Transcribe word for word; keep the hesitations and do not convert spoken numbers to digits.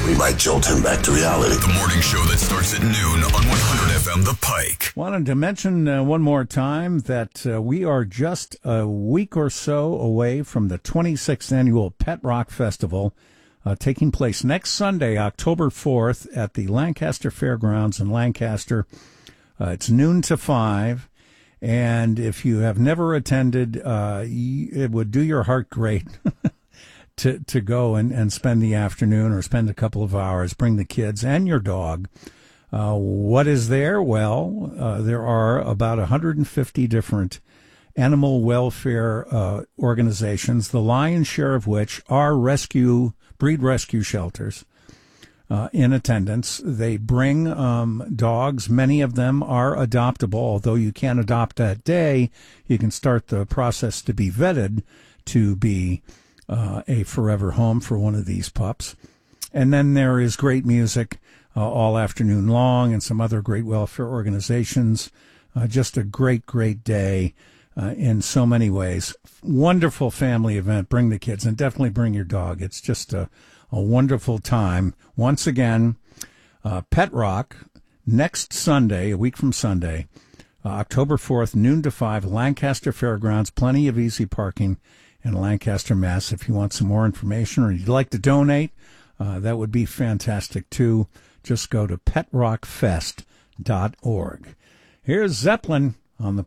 We might jolt him back to reality. The morning show that starts at noon on one hundred F M The Pike. Wanted to mention uh, one more time that uh, we are just a week or so away from the twenty-sixth Annual Pet Rock Festival, uh, taking place next Sunday, October fourth, at the Lancaster Fairgrounds in Lancaster. Uh, it's noon to five, and if you have never attended, uh, it would do your heart great to to go and, and spend the afternoon or spend a couple of hours, bring the kids and your dog. Uh, what is there? Well, uh, there are about one hundred fifty different animal welfare uh, organizations, the lion's share of which are rescue, breed rescue shelters uh, in attendance. They bring um, dogs. Many of them are adoptable, although you can't adopt that day. You can start the process to be vetted to be uh, a forever home for one of these pups. And then there is great music Uh, all afternoon long, and some other great welfare organizations. Uh, just a great, great day uh, in so many ways. Wonderful family event. Bring the kids, and definitely bring your dog. It's just a, a wonderful time. Once again, uh, Pet Rock, next Sunday, a week from Sunday, uh, October fourth, noon to five, Lancaster Fairgrounds. Plenty of easy parking in Lancaster, Mass. If you want some more information or you'd like to donate, uh, that would be fantastic, too. Just go to pet rock fest dot org. Here's Zeppelin on the